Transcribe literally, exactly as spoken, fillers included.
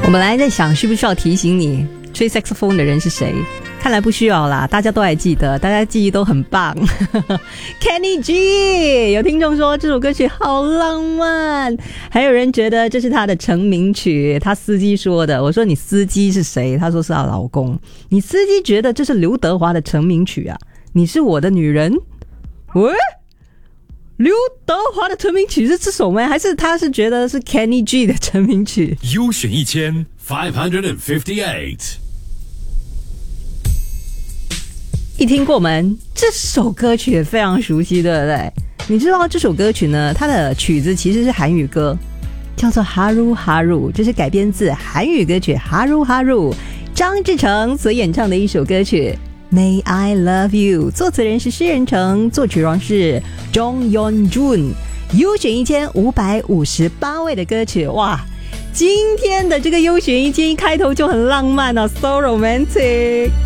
我本来在想需不需要提醒你吹 saxophone 的人是谁，看来不需要啦，大家都还记得，大家记忆都很棒。Kenny G， 有听众说这首歌曲好浪漫，还有人觉得这是他的成名曲，他司机说的。我说你司机是谁？他说是他老公。你司机觉得这是刘德华的成名曲啊？你是我的女人？喂，刘德华的成名曲是这首吗？还是他是觉得是 Kenny G 的成名曲？ 优选一千 five hundred fifty-eight。 一听过门，这首歌曲也非常熟悉，对不对？你知道这首歌曲呢，它的曲子其实是韩语歌，叫做哈鲁哈鲁，这是改编自韩语歌曲哈鲁哈鲁，张志成所演唱的一首歌曲 May I Love You， 作词人是施仁成，作曲人是 Jong Yeon Jun， 优选一千五百五十八位的歌曲。哇，今天的这个优选一千一开头就很浪漫哦， So romantic。